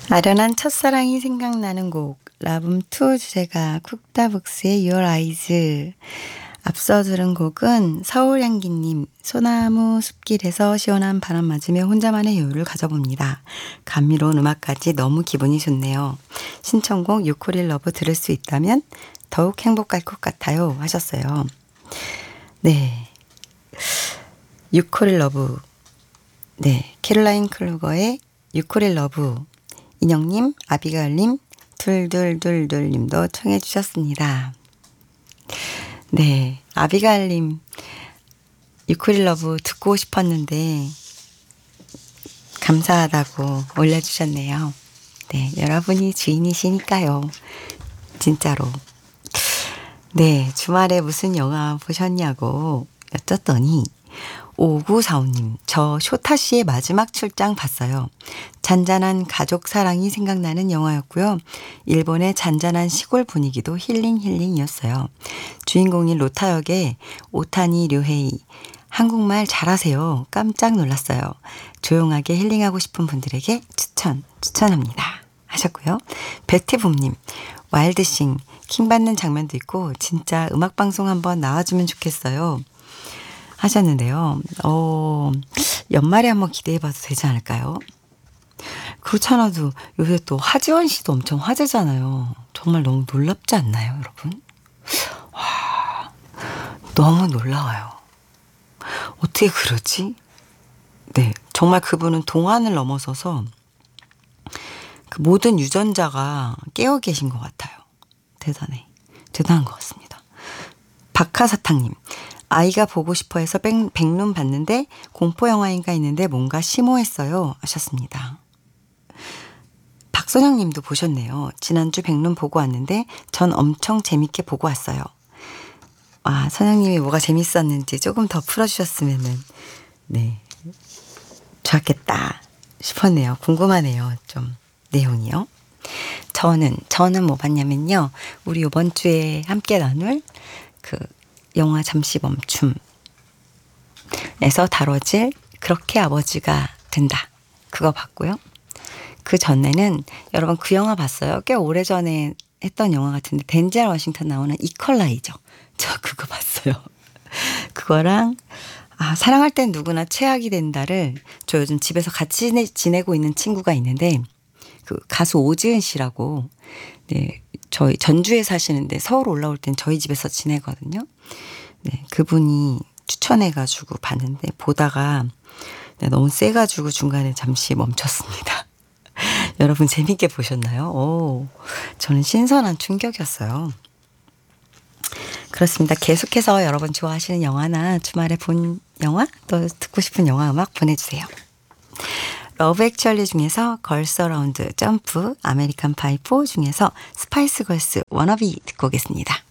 아련한 첫사랑이 생각나는 곡 라붐2 주제가 쿡다북스의 Your Eyes. 앞서 들은 곡은 서울향기님 소나무 숲길에서 시원한 바람 맞으며 혼자만의 여유를 가져봅니다. 감미로운 음악까지 너무 기분이 좋네요. 신청곡 유코릴 러브 들을 수 있다면 더욱 행복할 것 같아요 하셨어요. 네, 유코릴 러브. 네, 캐롤라인 클루거의 유코릴 러브. 인형님, 아비가일님, 둘둘둘둘님도 청해 주셨습니다. 네, 아비가일님 유코릴 러브 듣고 싶었는데 감사하다고 올려주셨네요. 네, 여러분이 주인이시니까요. 진짜로. 네, 주말에 무슨 영화 보셨냐고 여쭸더니 5945님, 저 쇼타 씨의 마지막 출장 봤어요. 잔잔한 가족 사랑이 생각나는 영화였고요. 일본의 잔잔한 시골 분위기도 힐링이었어요. 주인공인 로타 역의 오타니 료헤이. 한국말 잘하세요. 깜짝 놀랐어요. 조용하게 힐링하고 싶은 분들에게 추천합니다. 하셨고요. 베티봄님, 와일드싱, 킹 받는 장면도 있고 진짜 음악방송 한번 나와주면 좋겠어요. 하셨는데요. 연말에 한번 기대해봐도 되지 않을까요? 그렇잖아도 요새 또 하지원 씨도 엄청 화제잖아요. 정말 너무 놀랍지 않나요, 여러분? 와, 너무 놀라워요. 어떻게 그러지? 네, 정말 그분은 동안을 넘어서서 그 모든 유전자가 깨어 계신 것 같아요. 대단한 것 같습니다. 박하사탕님, 아이가 보고 싶어 해서 백룸 봤는데 공포영화인가 했는데 뭔가 심오했어요 하셨습니다. 박선영 님도 보셨네요. 지난주 백룸 보고 왔는데 전 엄청 재밌게 보고 왔어요. 아, 선영님이 뭐가 재밌었는지 조금 더 풀어주셨으면은 네, 좋았겠다 싶었네요. 궁금하네요. 좀 내용이요. 저는 뭐 봤냐면요. 우리 이번 주에 함께 나눌 그 영화 잠시 멈춤에서 다뤄질 그렇게 아버지가 된다. 그거 봤고요. 그 전에는 여러분 그 영화 봤어요? 꽤 오래전에 했던 영화 같은데 덴젤 워싱턴 나오는 이퀄라이저. 저 그거 봤어요. 그거랑 사랑할 땐 누구나 최악이 된다를 저 요즘 집에서 같이 지내고 있는 친구가 있는데 그 가수 오지은 씨라고 네, 저희 전주에 사시는데 서울 올라올 땐 저희 집에서 지내거든요. 네, 그분이 추천해가지고 봤는데 보다가 네, 너무 세가지고 중간에 잠시 멈췄습니다. 여러분 재밌게 보셨나요? 오, 저는 신선한 충격이었어요. 그렇습니다. 계속해서 여러분 좋아하시는 영화나 주말에 본 영화 또 듣고 싶은 영화 음악 보내주세요. 러브 액츄얼리 중에서 걸스 어라운드 점프, 아메리칸 파이 4 중에서 스파이스 걸스 워너비 듣고 오겠습니다.